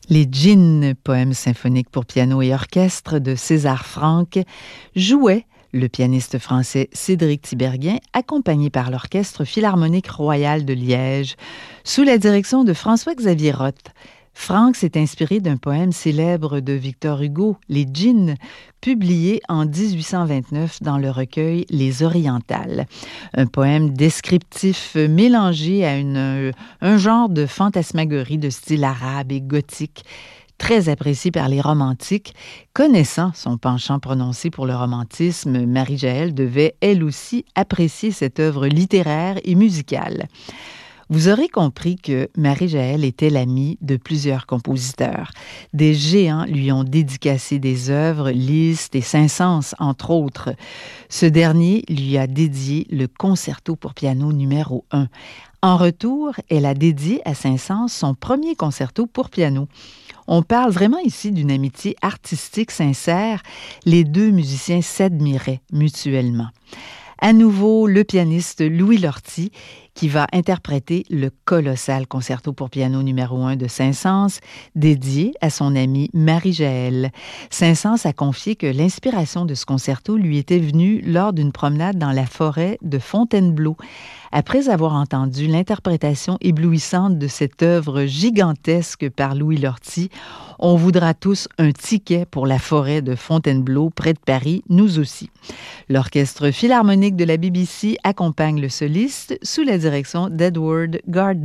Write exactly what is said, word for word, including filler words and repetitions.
Les Djinns, poèmes symphoniques pour piano et orchestre de César Franck, jouaient le pianiste français Cédric Tiberghien, accompagné par l'Orchestre philharmonique royal de Liège, sous la direction de François-Xavier Roth. Franck s'est inspiré d'un poème célèbre de Victor Hugo, Les Djinns, publié en dix-huit cent vingt-neuf dans le recueil Les Orientales. Un poème descriptif mélangé à une, un genre de fantasmagorie de style arabe et gothique, très apprécié par les romantiques. Connaissant son penchant prononcé pour le romantisme, Marie-Jaëlle devait elle aussi apprécier cette œuvre littéraire et musicale. Vous aurez compris que Marie-Jaëlle était l'amie de plusieurs compositeurs. Des géants lui ont dédicacé des œuvres, Liszt et Saint-Saëns, entre autres. Ce dernier lui a dédié le concerto pour piano numéro un. En retour, elle a dédié à Saint-Saëns son premier concerto pour piano. On parle vraiment ici d'une amitié artistique sincère. Les deux musiciens s'admiraient mutuellement. À nouveau, le pianiste Louis Lortie, qui va interpréter le colossal concerto pour piano numéro un de Saint-Saëns, dédié à son amie Marie-Jaëlle. Saint-Saëns a confié que l'inspiration de ce concerto lui était venue lors d'une promenade dans la forêt de Fontainebleau. Après avoir entendu l'interprétation éblouissante de cette œuvre gigantesque par Louis Lortie, on voudra tous un ticket pour la forêt de Fontainebleau, près de Paris, nous aussi. L'Orchestre philharmonique de la B B C accompagne le soliste sous la direction d'Edward Gardner.